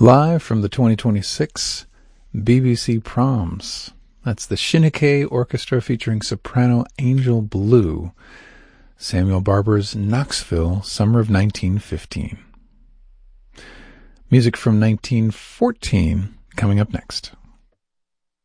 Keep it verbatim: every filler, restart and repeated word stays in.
Live from the twenty twenty-six B B C Proms. That's the Shinnick Orchestra featuring soprano Angel Blue. Samuel Barber's Knoxville, summer of nineteen fifteen. Music from nineteen fourteen coming up next.